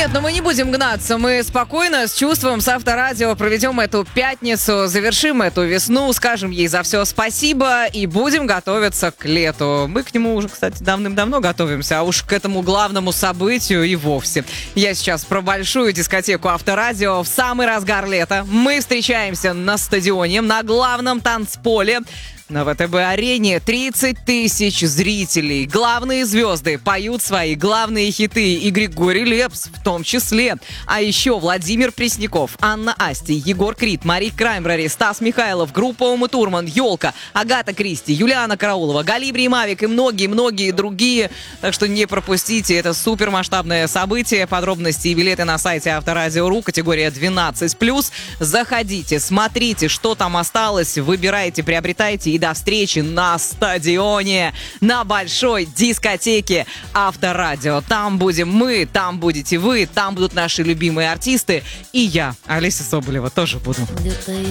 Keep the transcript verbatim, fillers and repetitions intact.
Нет, но мы не будем гнаться. Мы спокойно, с чувством, с Авторадио проведем эту пятницу, завершим эту весну, скажем ей за все спасибо и будем готовиться к лету. Мы к нему уже, кстати, давным-давно готовимся, а уж к этому главному событию и вовсе. Я сейчас про большую дискотеку Авторадио в самый разгар лета. Мы встречаемся на стадионе, на главном танцполе. На ВТБ-арене тридцать тысяч зрителей. Главные звезды поют свои главные хиты. И Григорий Лепс в том числе. А еще Владимир Пресняков, Анна Асти, Егор Крид, Мари Краймбрери, Стас Михайлов, группа Ума Турман, Ёлка, Агата Кристи, Юлиана Караулова, Галибри и Мавик и многие-многие другие. Так что не пропустите. Это супермасштабное событие. Подробности и билеты на сайте Авторадио точка ру, категория двенадцать плюс. Заходите, смотрите, что там осталось, выбирайте, приобретайте и до встречи на стадионе, на большой дискотеке Авторадио. Там будем мы, там будете вы, там будут наши любимые артисты. И я, Олеся Соболева, тоже буду.